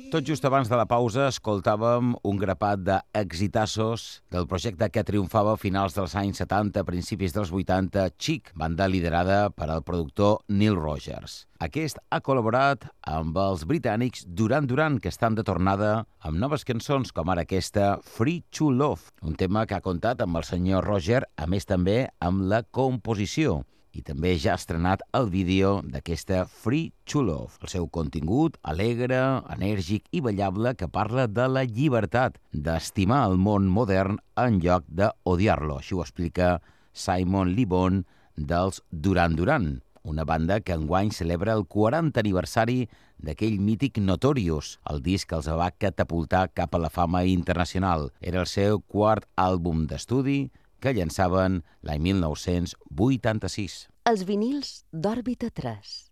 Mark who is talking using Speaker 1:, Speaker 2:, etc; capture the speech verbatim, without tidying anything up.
Speaker 1: Tot just abans de la pausa escoltàvem un grapat d'exitassos del projecte que triomfava a finals dels anys setanta, principis dels vuitanta, Chic, banda liderada per al productor Neil Rogers. Aquest ha col·laborat amb els britànics Duran Duran, que estan de tornada amb noves cançons, com ara aquesta Free to Love, un tema que ha comptat amb el senyor Roger, a més també amb la composició. I també ja ha estrenat el vídeo d'aquesta Free to Love. El seu contingut, alegre, enèrgic i ballable, que parla de la llibertat, d'estimar el món modern en lloc d'odiar-lo. Així ho explica Simon Le Bon dels Duran Duran, una banda que enguany celebra el quarantè aniversari d'aquell mític Notorious, el disc que els va catapultar cap a la fama internacional. Era el seu quart àlbum d'estudi, que llançaven l'any mil nou-cents vuitanta-sis.
Speaker 2: Els vinils d'Òrbita tres.